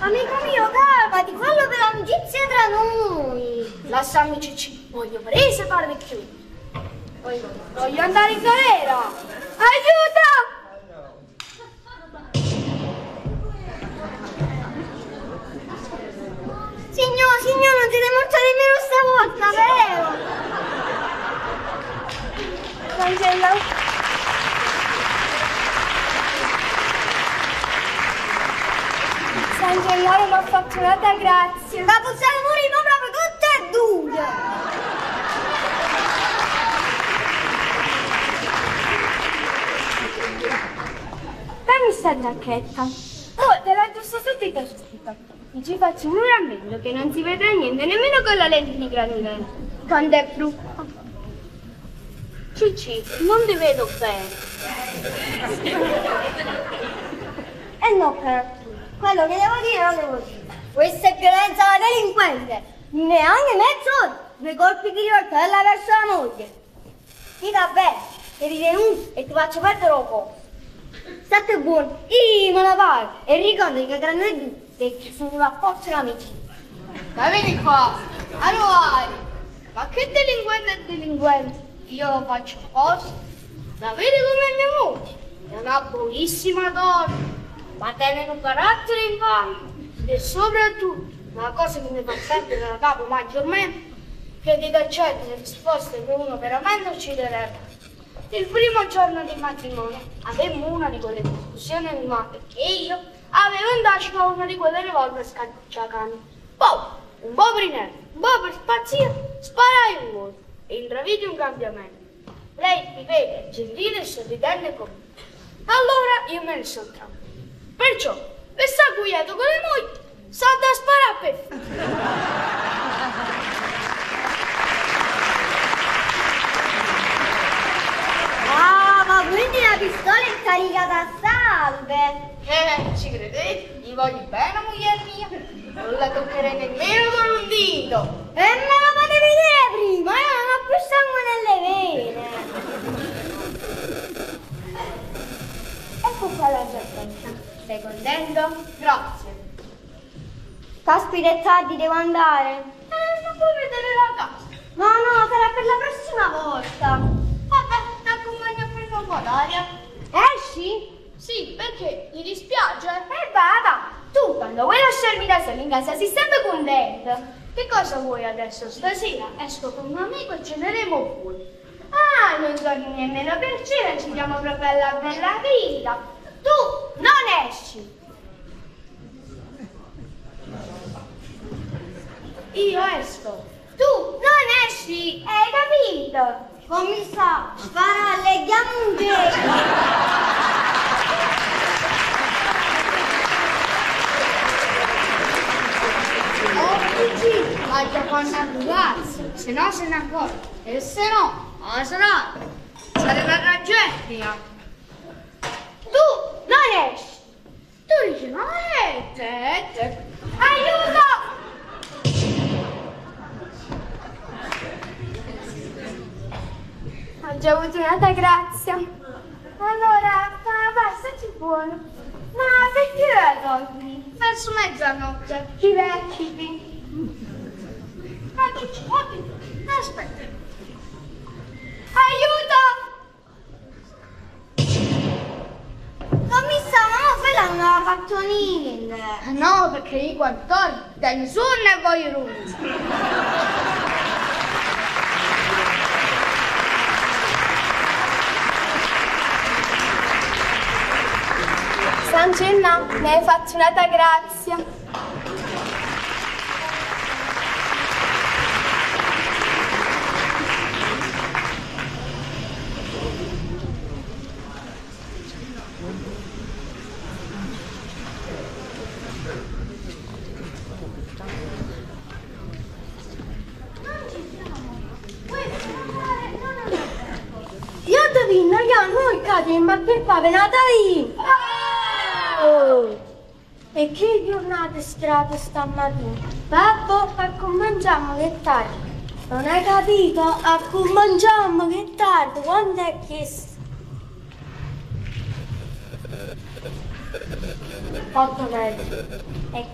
Amico mio, calmati, fallo per l'amicizia tra noi. Lasciami Cicci, voglio prese barbecue. Voglio andare in galera. Aiuto! Signor, non siete morto nemmeno stavolta, vero? Cancella. Angeliano mi ha fatto un'altra grazia. Ma possiamo morire proprio tutte e due. Dammi sta giacchetta. Oh, te l'ho giusto sottoscritta. Mi ci faccio un rammendo che non si vede niente, nemmeno con la lente di granulare. Quando è brutta. Cicci, non ti vedo bene. No, per. Quello che devo dire non devo dire. Questa è violenza alla delinquente. Neanche mezz'ora. 2 colpi di rivoltella verso la moglie. Dica bene, ti rinunci e ti faccio perdere un po'. State buoni, me la pago. E ricordi che grande che sono una forza amici. Ma vieni qua, allora, ma che delinquente è delinquente? Io lo faccio apposta. Ma vedi com'è mia moglie? È una buonissima donna. Ma tiene un carattere infame e soprattutto una cosa che mi fa perdere la capo maggiormente che ti accetta le risposte che uno veramente ucciderebbe. Il primo giorno di matrimonio avevamo una di quelle discussioni animate perché io avevo in tasca una di quelle revolver scacciacani. Poi, un po' brinello, un po' per spazzia, sparai un volo e intravidi un cambiamento. Lei mi vede gentile e sorridente con me. Allora io me ne sono. Perciò, per stare quieto con le mogli, salta a sparare per ma quindi la pistola è caricata a salve? Ci credete? Gli voglio bene, moglie mia. Non la toccherei nemmeno con un dito. E me lo potevi dire prima, io non ho più sangue nelle vene. Ecco qua la giacchetta. Sei contento? Grazie. Caspita, è tardi, devo andare. Non puoi vedere la casa. No, sarà per la prossima volta. Vabbè, ti accompagno a prendere un po' d'aria. Esci? Sì, perché? Ti dispiace? Vada. Tu, quando vuoi lasciarmi da sola in casa, sei sempre contento. Che cosa vuoi adesso? Stasera esco con un amico e ceneremo fuori. Ah, non torni nemmeno per cena, ci diamo proprio alla bella vita. Tu non esci! Io esco! Tu non esci! Hai capito? Commissario, spara, leghiamo un gelo! Oh, Gigi, vai a fare una ragazza, se no se ne accorge, e se no, sarà una tragedia! Tu non esci! Tu dici, ma te. Aiuto! Ho già avuto un'altra grazia. Allora, passaci buono. Ma perché la togli? Verso mezzanotte. Ti reciti. Aspetta. Aiuto! Commissario, ma fai una fattonina! No, perché io quando torno, da nessuno ne voglio rumore. Sangenna, mi hai fatto un'altra grazia. Ma che fa? Venata lì! Oh. E che giornata strata stamattina? Babbo, a mangiamo che tardi. Non hai capito? A mangiamo che tardi. Quando è che... 8:30.